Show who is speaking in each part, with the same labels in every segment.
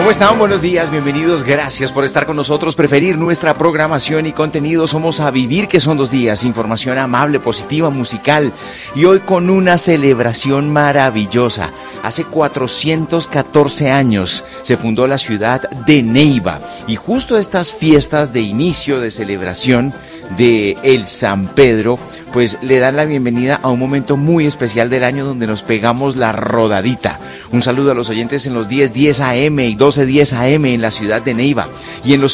Speaker 1: ¿Cómo están? Buenos días, bienvenidos, gracias por estar con nosotros, preferir nuestra programación y contenido. Somos A Vivir, que son 2 días, información amable, positiva, musical, y hoy con una celebración maravillosa. Hace 414 años se fundó la ciudad de Neiva, y justo estas fiestas de inicio de celebración de el San Pedro, pues le dan la bienvenida a un momento muy especial del año donde nos pegamos la rodadita. Un saludo a los oyentes en los 10:10 AM y 12:10 AM en la ciudad de Neiva y en los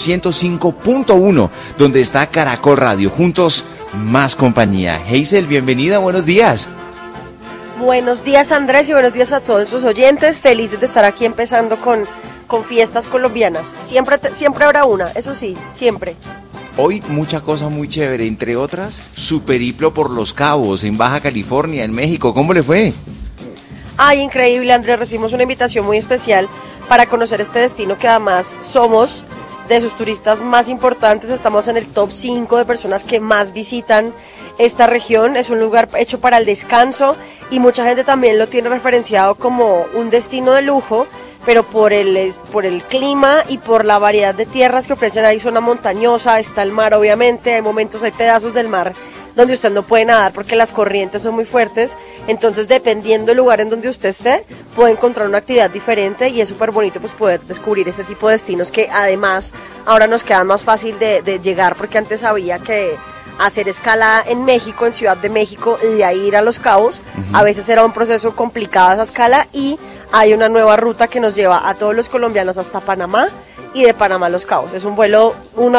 Speaker 1: 105.1 donde está Caracol Radio. Juntos, más compañía. Hazel, bienvenida, buenos días.
Speaker 2: Buenos días, Andrés, y buenos días a todos sus oyentes. Felices de estar aquí empezando con fiestas colombianas. Siempre habrá una, eso sí, siempre.
Speaker 1: Hoy mucha cosa muy chévere, entre otras, su periplo por Los Cabos, en Baja California, en México. ¿Cómo le fue?
Speaker 2: Ay, increíble, Andrés, recibimos una invitación muy especial para conocer este destino que además somos de sus turistas más importantes. Estamos en el top 5 de personas que más visitan esta región. Es un lugar hecho para el descanso y mucha gente también lo tiene referenciado como un destino de lujo, pero por el clima y por la variedad de tierras que ofrecen. Hay zona montañosa, está el mar obviamente, hay pedazos del mar donde usted no puede nadar porque las corrientes son muy fuertes, entonces dependiendo del lugar en donde usted esté, puede encontrar una actividad diferente y es súper bonito pues poder descubrir este tipo de destinos que además ahora nos quedan más fácil de llegar, porque antes había que hacer escala en México, en Ciudad de México, y de ahí ir a Los Cabos. A veces era un proceso complicado esa escala, y hay una nueva ruta que nos lleva a todos los colombianos hasta Panamá y de Panamá a Los Cabos. Es un vuelo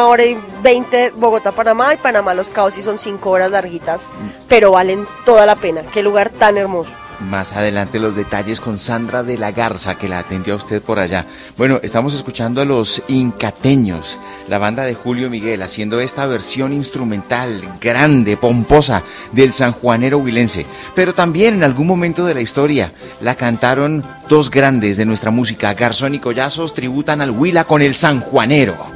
Speaker 2: 1:20 Bogotá-Panamá y Panamá-Los Cabos, y son 5 horas larguitas, pero valen toda la pena. Qué lugar tan hermoso.
Speaker 1: Más adelante los detalles con Sandra de la Garza, que la atendió a usted por allá. Bueno, estamos escuchando a los Incateños, la banda de Julio Miguel, haciendo esta versión instrumental grande, pomposa, del sanjuanero huilense. Pero también en algún momento de la historia la cantaron 2 grandes de nuestra música. Garzón y Collazos tributan al Huila con el sanjuanero.